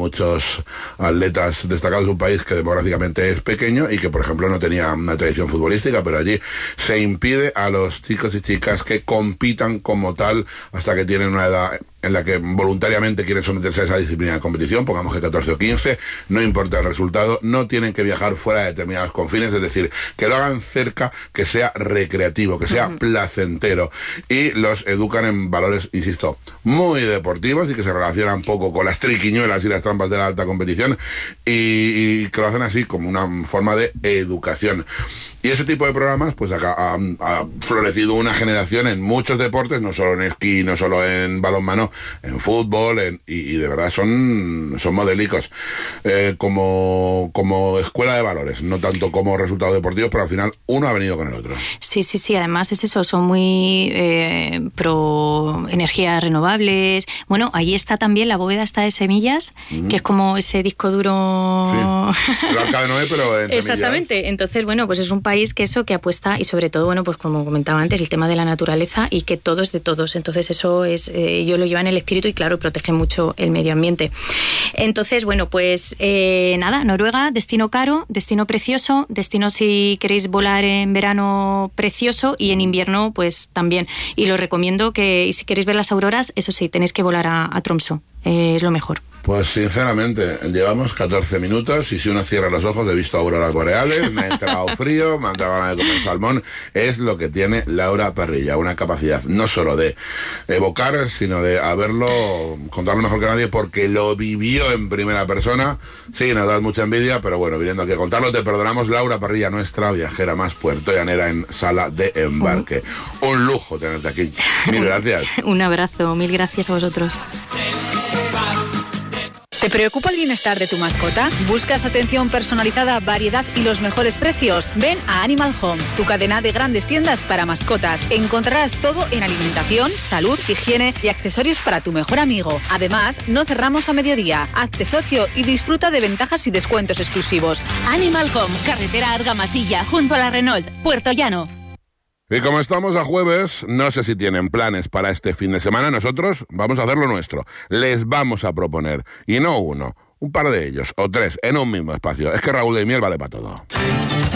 muchos atletas destacados de un país que demográficamente es pequeño y que, por ejemplo, no tenía una tradición futbolística, pero allí se impide a los chicos y chicas que compitan como tal hasta que tienen una edad en la que voluntariamente quieren someterse a esa disciplina de competición, pongamos que 14 o 15, no importa el resultado, no tienen que viajar fuera de determinados confines, es decir, que lo hagan cerca, que sea recreativo, que sea placentero, y los educan en valores, insisto, muy deportivos y que se relacionan poco con las triquiñuelas y las trampas de la alta competición, y que lo hacen así como una forma de educación. Y ese tipo de programas, pues acá ha florecido una generación en muchos deportes, no solo en esquí, no solo en balonmano, en fútbol, y de verdad son modelicos, como escuela de valores, no tanto como resultados deportivos, pero al final uno ha venido con el otro. Sí, además es eso, son muy pro energías renovables. Bueno, ahí está también la bóveda esta de semillas, que es como ese disco duro. Sí, el Arca de Noé, pero en exactamente, semillas. Entonces, bueno, pues es un país que apuesta, y sobre todo, bueno, pues como comentaba antes, el tema de la naturaleza y que todo es de todos. Entonces eso es, yo lo llevo en el espíritu y claro, protege mucho el medio ambiente. Entonces, bueno, pues nada, Noruega, destino caro, destino precioso, destino si queréis volar en verano precioso, y en invierno pues también. Y lo recomiendo y si queréis ver las auroras, eso sí, tenéis que volar a Tromsø, es lo mejor. Pues sinceramente, llevamos 14 minutos y si uno cierra los ojos he visto auroras boreales, me ha entrado frío, me han dado ganas de comer salmón. Es lo que tiene Laura Parrilla, una capacidad no solo de evocar, sino de haberlo, contarlo mejor que nadie, porque lo vivió en primera persona. Sí, nos da mucha envidia, pero bueno, viniendo aquí a contarlo, te perdonamos. Laura Parrilla, nuestra viajera más puertollanera en sala de embarque. Un lujo tenerte aquí. Mil gracias. Un abrazo, mil gracias a vosotros. ¿Te preocupa el bienestar de tu mascota? ¿Buscas atención personalizada, variedad y los mejores precios? Ven a Animal Home, tu cadena de grandes tiendas para mascotas. Encontrarás todo en alimentación, salud, higiene y accesorios para tu mejor amigo. Además, no cerramos a mediodía. Hazte socio y disfruta de ventajas y descuentos exclusivos. Animal Home, carretera Argamasilla, junto a la Renault, Puertollano. Y como estamos a jueves, no sé si tienen planes para este fin de semana. Nosotros vamos a hacer lo nuestro. Les vamos a proponer, y no uno, un par de ellos, o tres, en un mismo espacio. Es que Raúl de Miel vale para todo.